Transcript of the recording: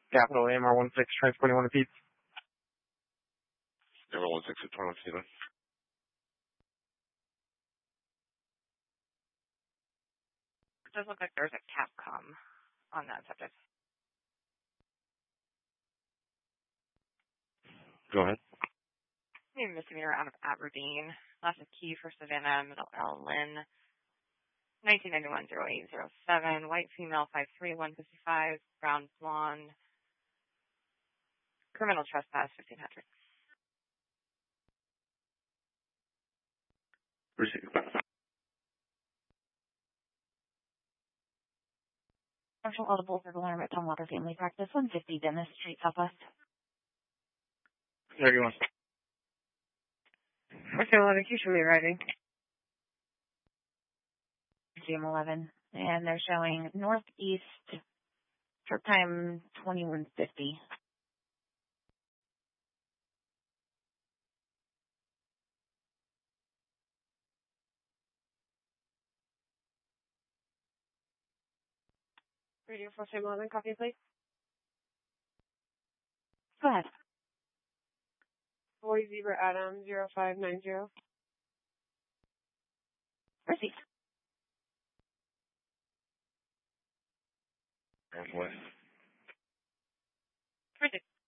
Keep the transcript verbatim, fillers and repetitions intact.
Capital A M R one six, transporting one repeats. Number one six at twenty-one Stephen. It does look like there's a Capcom on that subject. Go ahead. Maybe misdemeanor out of Aberdeen. Last of key for Savannah, middle L. Lynn. nineteen ninety-one oh eight oh seven. White female five three one five. Brown blonde. Criminal trespass fifteen hundred. Receive. Marshall Audible for Alarm at Tumwater Family Practice, one fifty Dennis Street, Southwest. thirty-one. What's the eleven Q should be arriving? G M eleven. And they're showing northeast, trip time twenty-one fifty. Radio four seven eleven, copy, please. Go ahead. Boy Zebra Adam zero five nine zero. Proceed. Northwest. Proceed.